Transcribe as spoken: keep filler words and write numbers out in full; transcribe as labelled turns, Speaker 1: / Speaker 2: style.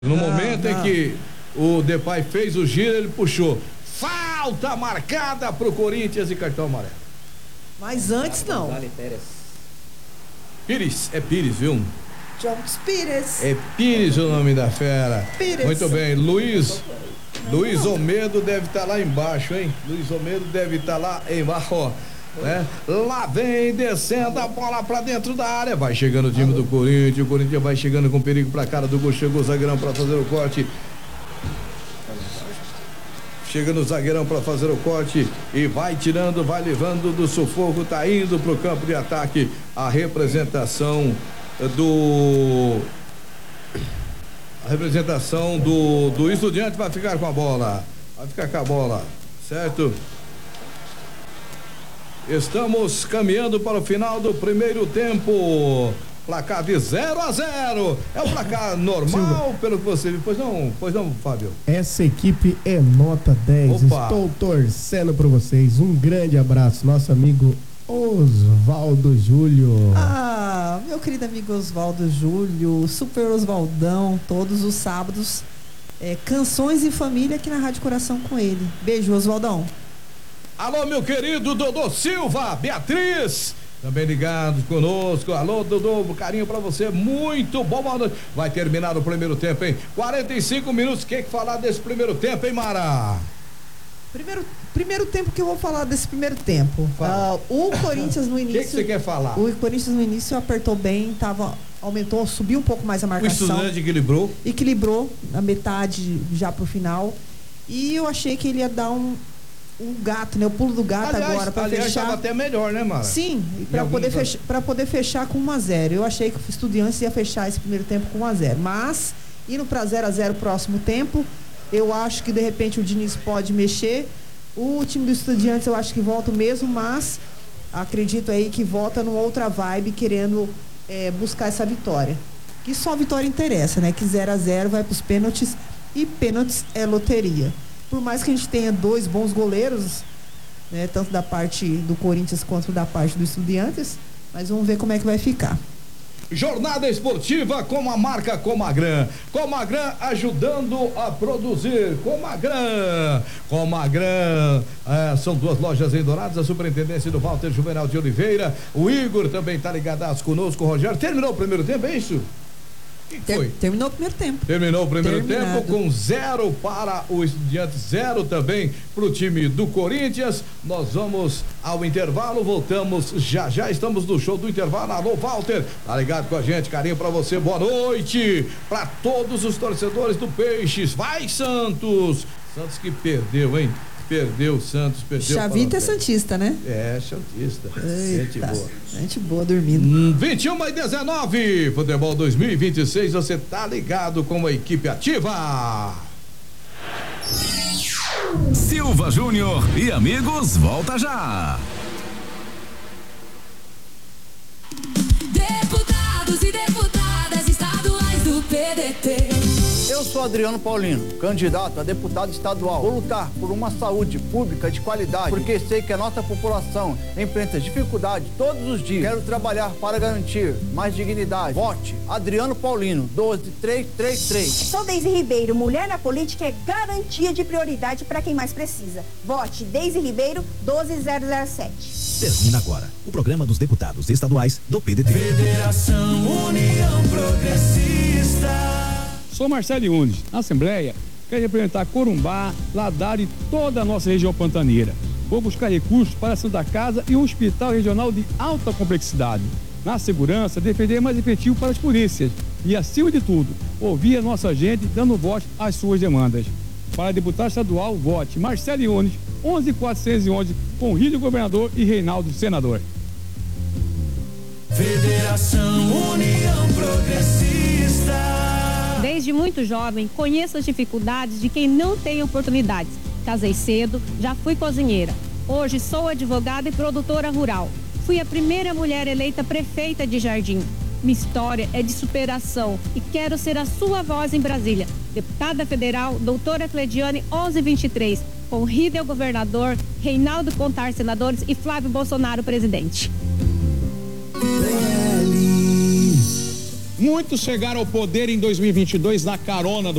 Speaker 1: No não, momento não. em que o Depay fez o giro, ele puxou. Falta marcada pro Corinthians e cartão amarelo.
Speaker 2: Mas antes não.
Speaker 1: Pires, é Pires, viu?
Speaker 2: Jones Pires.
Speaker 1: É Pires o nome da fera.
Speaker 2: Pires.
Speaker 1: Muito bem, Luiz. Luiz Omedo deve estar tá lá embaixo, hein? Luiz Omedo deve estar tá lá embaixo, ó. Né? Lá vem descendo a bola pra dentro da área, vai chegando o time do Corinthians, o Corinthians vai chegando com perigo pra cara do gol, chegou o zagueirão pra fazer o corte, chegando o zagueirão pra fazer o corte e vai tirando, vai levando do sufoco, tá indo pro campo de ataque a representação do a representação do do Estudiante vai ficar com a bola, vai ficar com a bola, certo? Estamos caminhando para o final do primeiro tempo. Placar de zero a zero. É o placar normal, Silva, pelo que você viu. Pois não, pois não, Fábio.
Speaker 3: Essa equipe é nota dez. Opa. Estou torcendo por vocês. Um grande abraço, nosso amigo Oswaldo Júlio.
Speaker 2: Ah, meu querido amigo Oswaldo Júlio, Super Oswaldão, todos os sábados. É, canções em família aqui na Rádio Coração com ele. Beijo, Oswaldão.
Speaker 1: Alô, meu querido Dodô Silva, Beatriz, também ligados conosco. Alô, Dodô, um carinho pra você, muito bom. Vai terminar o primeiro tempo, hein? quarenta e cinco minutos, o que falar desse primeiro tempo, hein, Mara?
Speaker 2: Primeiro, primeiro tempo que eu vou falar desse primeiro tempo. Uh, o Corinthians no início...
Speaker 1: O que você que quer falar?
Speaker 2: O Corinthians no início apertou bem, tava, aumentou, subiu um pouco mais a marcação.
Speaker 1: O Estudante equilibrou?
Speaker 2: Equilibrou, na metade já pro final. E eu achei que ele ia dar um... o gato, né? O pulo do gato aliás, agora para fechar.
Speaker 1: Estava até melhor, né, Mara?
Speaker 2: Sim, para poder, fech... poder fechar com um a zero. Eu achei que o Estudiantes ia fechar esse primeiro tempo com um a zero. Mas, indo para zero a zero próximo tempo, eu acho que de repente o Diniz pode mexer. O time do Estudiantes eu acho que volta mesmo, mas acredito aí que volta numa outra vibe, querendo é, buscar essa vitória. Que só a vitória interessa, né? Que zero a zero vai para os pênaltis e pênaltis é loteria. Por mais que a gente tenha dois bons goleiros, né, tanto da parte do Corinthians quanto da parte do Estudiantes, mas vamos ver como é que vai ficar.
Speaker 1: Jornada esportiva com a marca Comagran. Comagran ajudando a produzir. Comagran. Comagran. É, são duas lojas em Dourados, a superintendência do Walter Juvenal de Oliveira. O Igor também está ligadaço conosco, o Rogério. Terminou o primeiro tempo, é isso? Que foi?
Speaker 2: Terminou o primeiro tempo.
Speaker 1: Terminou o primeiro
Speaker 2: Terminado.
Speaker 1: tempo com zero para o Estudiantes, zero também para o time do Corinthians. Nós vamos ao intervalo, voltamos já já, estamos no show do intervalo. Alô, Walter, tá ligado com a gente, carinho para você, boa noite para todos os torcedores do Peixes. Vai, Santos! Santos que perdeu, hein? Perdeu o Santos, perdeu.
Speaker 2: Chavita é santista, né?
Speaker 1: É, santista.
Speaker 2: Eita,
Speaker 1: gente boa.
Speaker 2: Gente boa dormindo.
Speaker 1: Hum, vinte e uma e dezenove, Futebol dois mil e vinte e seis, você tá ligado com a equipe ativa.
Speaker 4: Silva Júnior e amigos, volta já.
Speaker 5: Deputados e deputadas estaduais do P D T.
Speaker 6: Eu sou Adriano Paulino, candidato a deputado estadual. Vou lutar por uma saúde pública de qualidade, porque sei que a nossa população enfrenta dificuldade todos os dias. Quero trabalhar para garantir mais dignidade. Vote Adriano Paulino, doze três três três.
Speaker 7: Sou Deise Ribeiro, mulher na política é garantia de prioridade para quem mais precisa. Vote Deise Ribeiro, doze zero zero sete.
Speaker 8: Termina agora o programa dos deputados estaduais do P D T.
Speaker 5: Federação União Progressista.
Speaker 9: Sou Marcelo Yunes, na Assembleia, quero representar Corumbá, Ladaro e toda a nossa região pantaneira. Vou buscar recursos para a Santa Casa e um hospital regional de alta complexidade. Na segurança, defender mais efetivo para as polícias e, acima de tudo, ouvir a nossa gente dando voz às suas demandas. Para deputado estadual, vote Marcelo Yunes, onze quatrocentos e onze, com Rio Governador e Reinaldo Senador.
Speaker 5: Federação União Progressista.
Speaker 10: Desde muito jovem, conheço as dificuldades de quem não tem oportunidades. Casei cedo, já fui cozinheira. Hoje sou advogada e produtora rural. Fui a primeira mulher eleita prefeita de Jardim. Minha história é de superação e quero ser a sua voz em Brasília. Deputada Federal, doutora Cleidiane onze vinte e três, com Rídel Governador, Reinaldo Contar Senadores e Flávio Bolsonaro Presidente.
Speaker 11: Muitos chegaram ao poder em dois mil e vinte e dois na carona do